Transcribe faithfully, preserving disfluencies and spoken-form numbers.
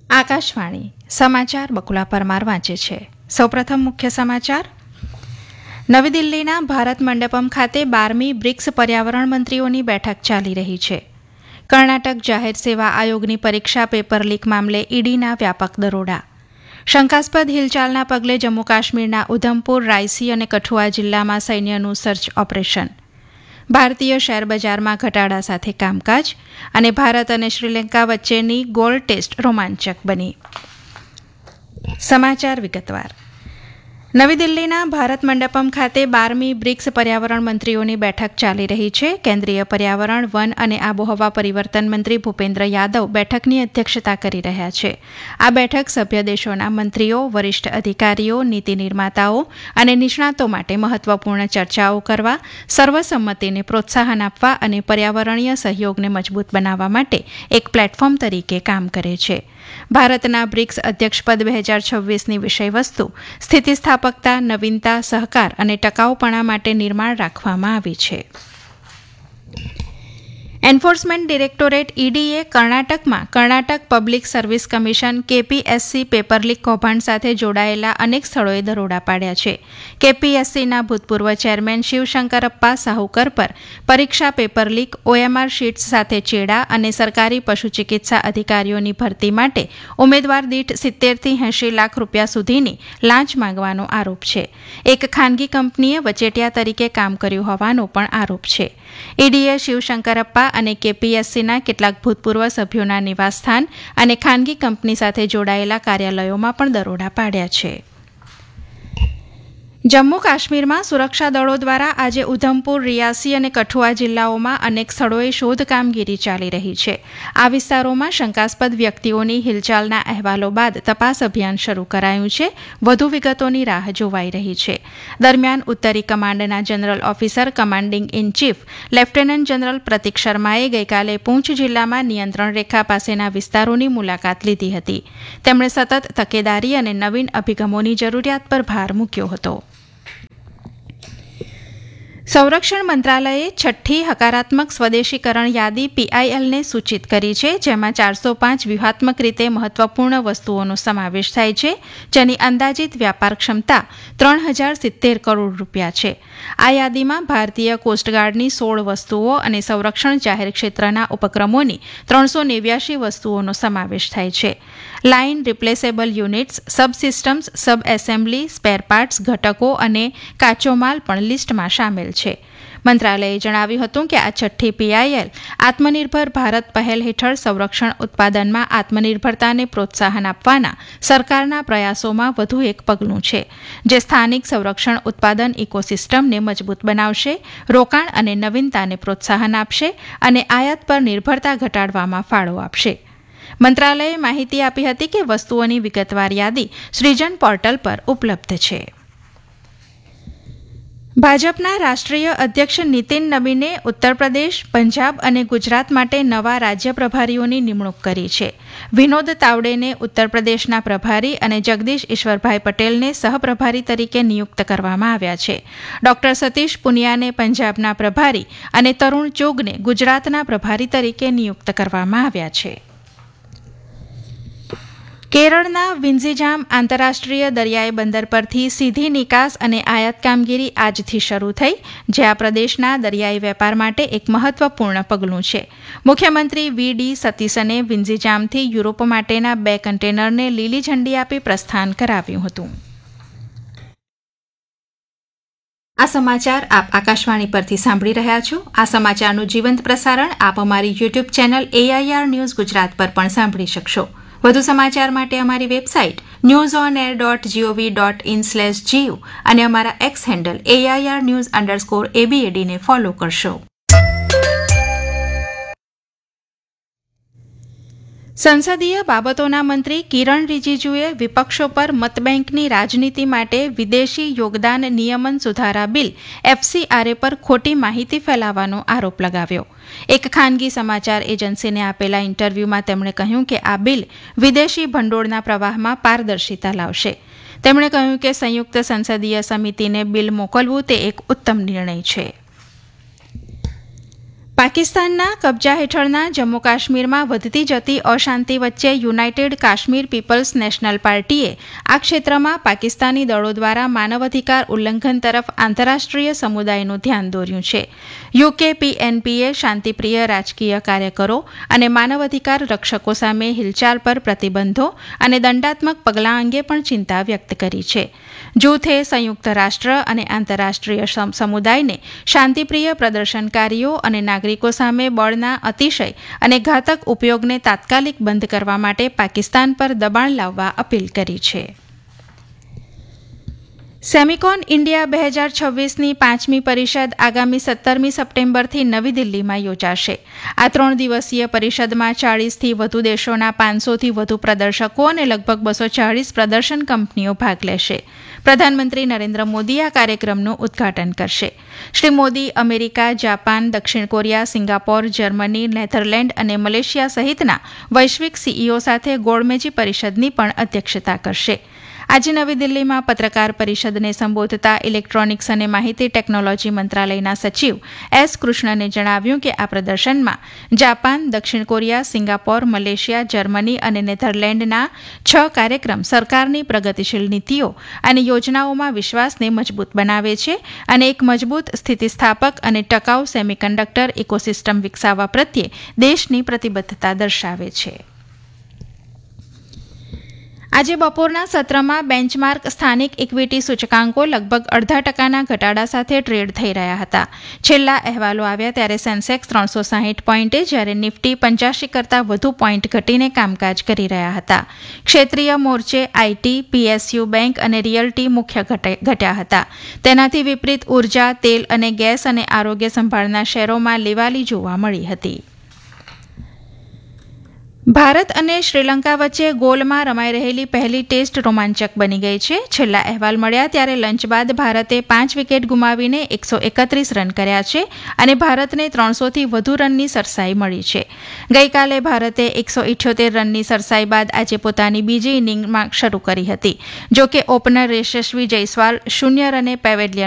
આકાશવાણી સમાચાર બકુલા પરમાર વાંચે છે. સૌપ્રથમ મુખ્ય સમાચાર. નવી દિલ્હીના ભારત મંડપમ ખાતે બારમી બ્રિક્સ પર્યાવરણ મંત્રીઓની બેઠક ચાલી રહી છે. કર્ણાટક જાહેર સેવા આયોગની પરીક્ષા પેપર લીક મામલે ઈડીના વ્યાપક દરોડા. શંકાસ્પદ હિલચાલના પગલે જમ્મુ કાશ્મીરના ઉધમપુર, રાયસી અને કઠુઆ જિલ્લામાં સૈન્યનું સર્ચ ઓપરેશન. ભારતીય શેરબજારમાં ઘટાડા સાથે કામકાજ અને ભારત અને શ્રીલંકા વચ્ચેની ગોલ્ડ ટેસ્ટ રોમાંચક બની. સમાચાર વિગતવાર. નવી દિલ્હીના ભારત મંડપમ ખાતે બારમી બ્રિક્સ પર્યાવરણ મંત્રીઓની બેઠક ચાલી રહી છે. કેન્દ્રીય પર્યાવરણ, વન અને આબોહવા પરિવર્તન મંત્રી ભૂપેન્દ્ર યાદવ બેઠકની અધ્યક્ષતા કરી રહ્યા છે. આ બેઠક સભ્ય દેશોના મંત્રીઓ, વરિષ્ઠ અધિકારીઓ, નીતિ નિર્માતાઓ અને નિષ્ણાતો માટે મહત્વપૂર્ણ ચર્ચાઓ કરવા, સર્વસંમતિને પ્રોત્સાહન આપવા અને પર્યાવરણીય સહયોગને મજબૂત બનાવવા માટે એક પ્લેટફોર્મ તરીકે કામ કરે છે. ભારતના બ્રિક્સ અધ્યક્ષપદ બે હજાર છવ્વીસની વિષયવસ્તુ સ્થિતિસ્થાપકતા, નવીનતા, સહકાર અને ટકાઉપણા માટે નિર્માણ રાખવામાં આવી છે. એન્ફોર્સમેન્ટ ડિરેક્ટોરેટ ઈડીએ કર્ણાટકમાં Karnataka public service commission કેપીએસસી paper leak કૌભાંડ સાથે જોડાયેલા અનેક સ્થળોએ દરોડા પાડ્યા છે. કેપીએસસીના ભૂતપૂર્વ ચેરમેન શિવશંકરપ્પા સાહુકર પર પરીક્ષા પેપર લીક, ઓએમઆર શીટ્સ સાથે ચેડા અને સરકારી પશુ ચિકિત્સા અધિકારીઓની ભરતી માટે ઉમેદવાર દીઠ સિત્તેરથી એંશી લાખ રૂપિયા સુધીની લાંચ માંગવાનો આરોપ છે. એક ખાનગી કંપનીએ વચેટિયા તરીકે કામ કર્યું હોવાનો પણ આરોપ છે. ઈડીએ શિવશંકરપ્પા અને કેપીએસસીના કેટલાક ભૂતપૂર્વ સભ્યોના નિવાસસ્થાન અને ખાનગી કંપની સાથે જોડાયેલા કાર્યાલયોમાં પણ દરોડા પાડ્યા છે. જમ્મુ કાશ્મીરમાં સુરક્ષા દળો દ્વારા આજે ઉધમપુર, રિયાસી અને કઠુઆ જિલ્લાઓમાં અનેક સ્થળોએ શોધ કામગીરી ચાલી રહી છે. આ વિસ્તારોમાં શંકાસ્પદ વ્યક્તિઓની હિલચાલના અહેવાલો બાદ તપાસ અભિયાન શરૂ કરાયું છે. વધુ વિગતોની રાહ જોવાઈ રહી છે. દરમિયાન ઉત્તરી કમાન્ડના general officer commanding in chief lieutenant general પ્રતિક શર્માએ ગઈકાલે પૂંછ જિલ્લામાં નિયંત્રણ રેખા પાસેના વિસ્તારોની મુલાકાત લીધી હતી. તેમણે સતત તકેદારી અને નવીન અભિગમોની જરૂરિયાત પર ભાર મૂક્યો હતો. સંરક્ષણ મંત્રાલયે છઠ્ઠી હકારાત્મક સ્વદેશીકરણ યાદી પીઆઈએલને સૂચિત કરી છે, જેમાં ચારસો પાંચ વ્યૂહાત્મક રીતે મહત્વપૂર્ણ વસ્તુઓનો સમાવેશ થાય છે, જેની અંદાજિત વ્યાપાર ક્ષમતા ત્રણ હજાર સિત્તેર કરોડ રૂપિયા છે. આ યાદીમાં ભારતીય કોસ્ટગાર્ડની સોળ વસ્તુઓ અને સંરક્ષણ જાહેર ક્ષેત્રના ઉપક્રમોની ત્રણસો નેવ્યાશી વસ્તુઓનો સમાવેશ થાય છે. લાઇન, રિપ્લેસેબલ યુનિટ્સ, સબસિસ્ટમ્સ, સબ એસેમ્બલી, સ્પેર પાર્ટ્સ, ઘટકો અને કાચો માલ પણ લિસ્ટમાં સામેલ છે. મંત્રાલયે જણાવ્યું હતું કે આ છઠ્ઠી પીઆઈએલ આત્મનિર્ભર ભારત પહેલ હેઠળ સંરક્ષણ ઉત્પાદનમાં આત્મનિર્ભરતાને પ્રોત્સાહન આપવાના સરકારના પ્રયાસોમાં વધુ એક પગલું છે, જે સ્થાનિક સંરક્ષણ ઉત્પાદન ઇકોસિસ્ટમને મજબૂત બનાવશે, રોકાણ અને નવીનતાને પ્રોત્સાહન આપશે અને આયાત પર નિર્ભરતા ઘટાડવામાં ફાળો આપશે. મંત્રાલયે માહિતી આપી હતી કે વસ્તુઓની વિગતવાર યાદી સૃજન પોર્ટલ પર ઉપલબ્ધ છે. ભાજપના રાષ્ટ્રીય અધ્યક્ષ નીતિન નબીને ઉત્તર પ્રદેશ, પંજાબ અને ગુજરાત માટે નવા રાજ્ય પ્રભારીઓની નિમણૂક કરી છે. વિનોદ તાવડેને ઉત્તર પ્રદેશના પ્રભારી અને જગદીશ ઈશ્વરભાઈ પટેલને સહપ્રભારી તરીકે નિયુક્ત કરવામાં આવ્યા છે. ડોક્ટર સતીશ પુનિયાને પંજાબના પ્રભારી અને તરુણ ચોગને ગુજરાતના પ્રભારી તરીકે નિયુક્ત કરવામાં આવ્યા છે. કેરળના વિન્ઝિજામ આંતરરાષ્ટ્રીય દરિયાઈ બંદર પરથી સીધી નિકાસ અને આયાત કામગીરી આજથી શરૂ થઈ, જે આ પ્રદેશના દરિયાઈ વેપાર માટે એક મહત્વપૂર્ણ પગલું છે. મુખ્યમંત્રી વી ડી સતીસને વિન્ઝિજામથી યુરોપ માટેના બે કન્ટેનરને લીલી ઝંડી આપી પ્રસ્થાન કરાવ્યું હતું. આ સમાચાર આપ આકાશવાણી પરથી સાંભળી રહ્યા છો. આ સમાચારનું જીવંત પ્રસારણ આપ અમારી YouTube channel AIR news Gujarat પર પણ સાંભળી શકશો. વધુ સમાચાર માટે અમારી website news on air dot GOV dot in slash GU અને અમારા x handle AIR news underscore એબીએડીને follow કરશો. સંસદીય બાબતોના મંત્રી કિરણ રિજિજુએ વિપક્ષો પર મતબેંકની રાજનીતિ માટે વિદેશી યોગદાન નિયમન સુધારા બિલ એફસીઆરએ પર ખોટી માહિતી ફેલાવવાનો આરોપ લગાવ્યો. એક ખાનગી સમાચાર એજન્સીને આપેલા ઇન્ટરવ્યુમાં તેમણે કહ્યું કે આ બિલ વિદેશી ભંડોળના પ્રવાહમાં પારદર્શિતા લાવશે. તેમણે કહ્યું કે સંયુક્ત સંસદીય સમિતિને બિલ મોકલવું તે એક ઉત્તમ નિર્ણય છે. પાકિસ્તાનના કબજા હેઠળના જમ્મુ કાશ્મીરમાં વધતી જતી અશાંતિ વચ્ચે યુનાઇટેડ કાશ્મીર પીપલ્સ નેશનલ પાર્ટીએ આ ક્ષેત્રમાં પાકિસ્તાની દળો દ્વારા માનવાધિકાર ઉલ્લંઘન તરફ આંતરરાષ્ટ્રીય સમુદાયનું ધ્યાન દોર્યું છે. યુકે પીએનપીએ શાંતિપ્રિય રાજકીય કાર્યકરો અને માનવાધિકાર રક્ષકો સામે હિલચાલ પર પ્રતિબંધો અને દંડાત્મક પગલાં અંગે પણ ચિંતા વ્યક્ત કરી છે. જૂથે સંયુક્ત રાષ્ટ્ર અને આંતરરાષ્ટ્રીય સમુદાયને શાંતિપ્રિય પ્રદર્શનકારીઓ અને નાગરિકો સામે બળના અતિશય અને ઘાતક ઉપયોગને તાત્કાલિક બંધ કરવા માટે પાકિસ્તાન પર દબાણ લાવવા અપીલ કરી છે. સેમિકોન ઇન્ડિયા બે હજાર છવ્વીસની પાંચમી પરિષદ આગામી સત્તરમી સપ્ટેમ્બરથી નવી દિલ્હીમાં યોજાશે. આ ત્રણ દિવસીય પરિષદમાં ચાળીસથી વધુ દેશોના પાંચસોથી વધુ પ્રદર્શકો અને લગભગ બસો ચાળીસ પ્રદર્શન કંપનીઓ ભાગ લેશે. પ્રધાનમંત્રી નરેન્દ્ર મોદી આ કાર્યક્રમનું ઉદઘાટન કરશે. શ્રી મોદી અમેરિકા, જાપાન, દક્ષિણ કોરિયા, સિંગાપોર, જર્મની, નેધરલેન્ડ અને મલેશિયા સહિતના વૈશ્વિક સીઈઓ સાથે ગોળમેજી પરિષદની પણ અધ્યક્ષતા કરશે. આજે નવી દિલ્હીમાં પત્રકાર પરિષદને સંબોધતા ઇલેક્ટ્રોનિક્સ અને માહિતી ટેકનોલોજી મંત્રાલયના સચિવ એસ કૃષ્ણને જણાવ્યું કે આ પ્રદર્શનમાં જાપાન, દક્ષિણ કોરિયા, સિંગાપોર, મલેશિયા, જર્મની અને નેધરલેન્ડના છ કાર્યક્રમ સરકારની પ્રગતિશીલ નીતિઓ અને યોજનાઓમાં વિશ્વાસને મજબૂત બનાવે છે અને એક મજબૂત સ્થિતિસ્થાપક અને ટકાઉ સેમિકન્ડક્ટર ઇકોસિસ્ટમ વિકસાવવા પ્રત્યે દેશની પ્રતિબદ્ધતા દર્શાવે છે. આજે બપોરના સત્રમાં બેન્ચમાર્ક સ્થાનિક ઇક્વિટી સૂચકાંકો લગભગ અડધા ટકાના ઘટાડા સાથે ટ્રેડ થઈ રહ્યા હતા. છેલ્લા અહેવાલો આવ્યા ત્યારે સેન્સેક્સ ત્રણસો સાહીઠ પોઈન્ટે જ્યારે નિફ્ટી પંચ્યાસી કરતાં વધુ પોઈન્ટ ઘટીને કામકાજ કરી રહ્યા હતા. ક્ષેત્રીય મોરચે આઈટી, પીએસયુ બેંક અને રિયલ્ટી મુખ્ય ઘટ્યા હતા. તેનાથી વિપરીત ઉર્જા, તેલ અને ગેસ અને આરોગ્ય સંભાળના શેરોમાં લેવાલી જોવા મળી હતી. ભારત અને શ્રીલંકા વચ્ચે ગોલમાં રમાઈ રહેલી પહેલી ટેસ્ટ રોમાંચક બની ગઈ છે. છેલ્લા અહેવાલ મળ્યા ત્યારે લંચ બાદ ભારતે પાંચ વિકેટ ગુમાવીને એકસો એકત્રીસ રન કર્યા છે અને ભારતને ત્રણસોથી વધુ રનની સરસાઈ મળી છે. ગઈકાલે ભારતે એકસો ઇઠ્યોતેર રનની સરસાઈ બાદ આજે પોતાની બીજી ઇનિંગમાં શરૂ કરી હતી. જો કે ઓપનર યશસ્વી જયસ્વાલ શૂન્ય રને પેવેલિયન